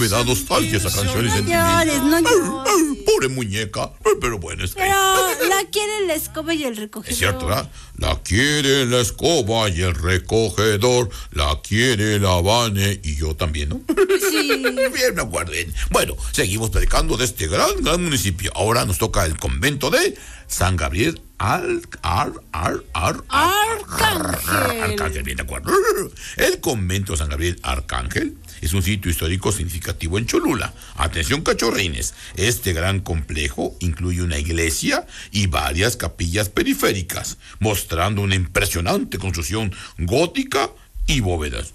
Me da nostalgia esa canción y No sentimiento. llores, no llores. Pobre muñeca. Pero bueno, es que... Pero la quiere la escoba y el recogedor. Es cierto, ¿verdad? La quiere la escoba y el recogedor. La quiere la Vane y yo también, ¿no? Sí. Bien, me acuerdo bien. Bueno, seguimos predicando de este gran municipio. Ahora nos toca el convento de San Gabriel Arcángel, bien de acuerdo. El convento de San Gabriel Arcángel es un sitio histórico significativo en Cholula. Atención, cachorrines, este gran complejo incluye una iglesia y varias capillas periféricas, mostrando una impresionante construcción gótica y bóvedas.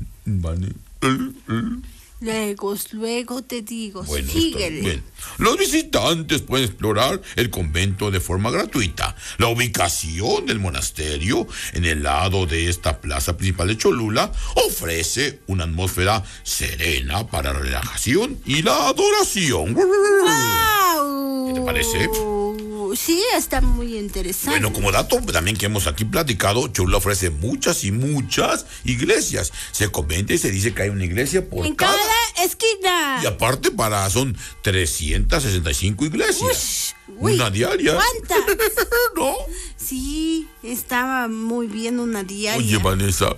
Luego te digo, Bueno, síguele. está bien. Los visitantes pueden explorar el convento de forma gratuita. La ubicación del monasterio en el lado de esta plaza principal de Cholula ofrece una atmósfera serena para la relajación y la adoración. ¡Guau! ¿Qué te parece? Sí, está muy interesante. Bueno, como dato también que hemos aquí platicado, Cholula ofrece muchas y muchas iglesias. Se comenta y se dice que hay una iglesia por en cada... esquina. Y aparte son 365 iglesias. Uy, una diaria. ¿cuántas? ¿No? Sí, estaba muy bien una diaria. Oye, Vanessa,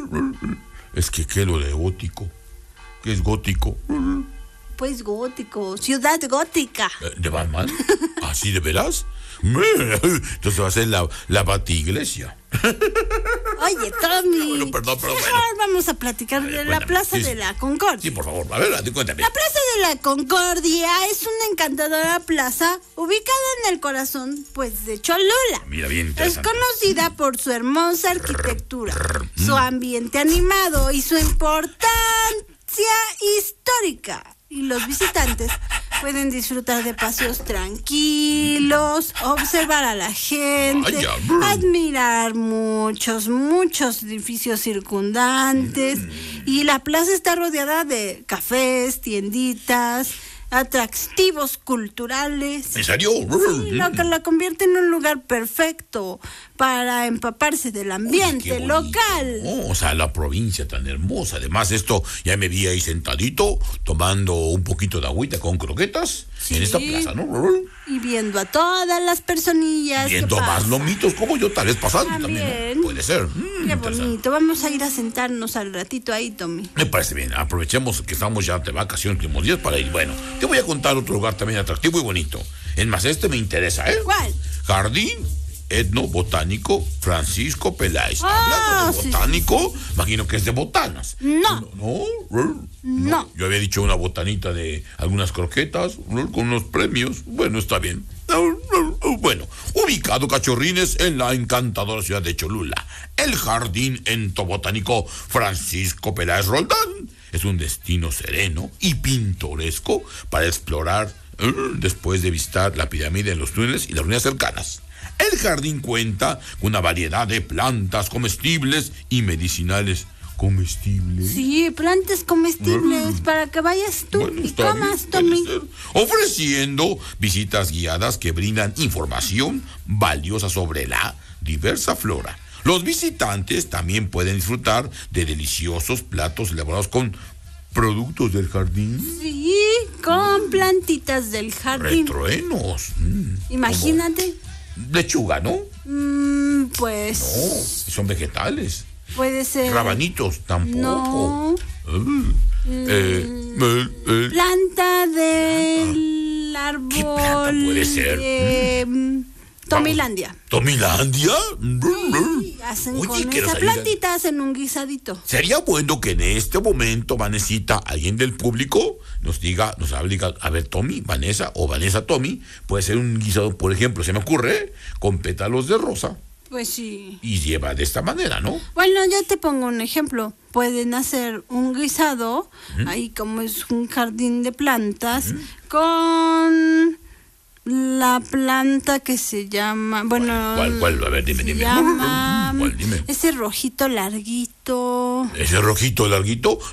es que ¿qué es lo de gótico? ¿Qué es gótico? Pues gótico, ciudad gótica. ¿De Batman? ¿Así de veras? Entonces va a ser la batiglesia. Oye, Tommy. Bueno, perdón, pero mejor bueno. vamos a platicar de la Cuéntame, Plaza sí, de la Concordia. Sí, por favor, a ver, cuéntame. La Plaza de la Concordia es una encantadora plaza ubicada en el corazón, pues, de Cholula. Mira, bien Es interesante. conocida por su hermosa arquitectura, su ambiente animado y su importancia histórica. Y los visitantes pueden disfrutar de paseos tranquilos, observar a la gente, Vaya. admirar muchos edificios circundantes. Y la plaza está rodeada de cafés, tienditas, atractivos culturales. ¿En serio? Sí, lo que la convierte en un lugar perfecto para empaparse del ambiente Qué bonito. local. Oh, o sea, la provincia tan hermosa. Además, esto ya me vi ahí sentadito, tomando un poquito de agüita con croquetas en esta plaza, ¿no? Y viendo a todas las personillas. Viendo que más pasan. lomitos como yo, tal vez pasando también, También. ¿no? Puede ser. Qué Interesante. bonito. Vamos a ir a sentarnos al ratito ahí, Tommy. Me parece bien. Aprovechemos que estamos ya de vacaciones, últimos días para ir. Bueno, te voy a contar otro lugar también atractivo y bonito. Es más, este me interesa, ¿eh? ¿Cuál? Jardín Etnobotánico Francisco Peláez. Ah, Hablando de sí, botánico, imagino que es de botanas. No. No. Yo había dicho una botanita de algunas croquetas con unos premios. Bueno, está bien. Bueno, ubicado, cachorrines, en la encantadora ciudad de Cholula, el Jardín Etnobotánico Francisco Peláez Roldán es un destino sereno y pintoresco para explorar después de visitar la pirámide en los túneles y las ruinas cercanas. El jardín cuenta con una variedad de plantas comestibles y medicinales. ¿Comestibles? Sí, plantas comestibles para que vayas tú Bueno, y está comas, bien, puede Tommy. ser. Ofreciendo visitas guiadas que brindan información valiosa sobre la diversa flora. Los visitantes también pueden disfrutar de deliciosos platos elaborados con productos del jardín. Sí, con plantitas del jardín. Retruenos. Imagínate. Como lechuga, ¿no? Pues No, son vegetales. puede ser. Rabanitos, tampoco. No. Planta del árbol. ¿Qué planta puede ser? de Tomilandia. ¿Tomilandia? Sí, hacen Oye, con que esa nos ayudan. plantita, hacen un guisadito. Sería bueno que en este momento, Vanesita, alguien del público nos hable, a ver, Tommy, Vanessa o Vanessa Tommy, puede ser un guisado, por ejemplo, se me ocurre, con pétalos de rosa Pues sí. y lleva de esta manera, ¿no? Bueno, yo te pongo un ejemplo. Pueden hacer un guisado, ahí como es un jardín de plantas, con la planta que se llama, bueno, ¿Cuál? A ver, dime. se llama ¿Cuál? Dime. ese rojito larguito. Ese rojito larguito,